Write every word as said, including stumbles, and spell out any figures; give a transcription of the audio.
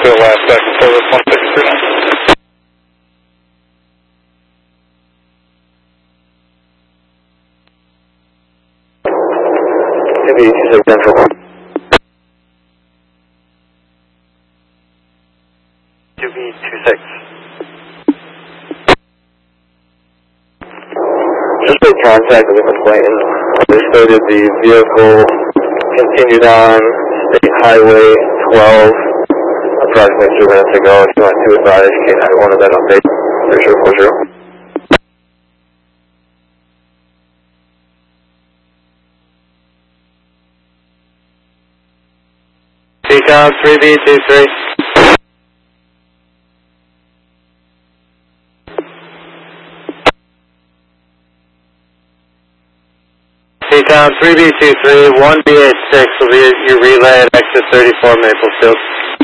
to the last second service one six two nine. Maybe you can take Central one. two B two six. Just made contact with the complainant. They stated the vehicle continued on State Highway twelve approximately two minutes ago. If you want to advise, K nine one of that update. three zero four zero. T-Com three B two three. T-Com three B two three, one B eight six will be your relay at exit thirty-four Maplesfield.